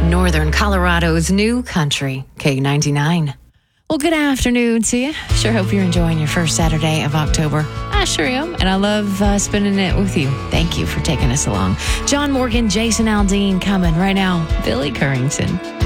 Northern Colorado's new country, K99. Well, good afternoon to you. Sure hope you're enjoying your first Saturday of October. I sure am, and I love spending it with you. Thank you for taking us along. John Morgan, Jason Aldean coming right now. Billy Currington.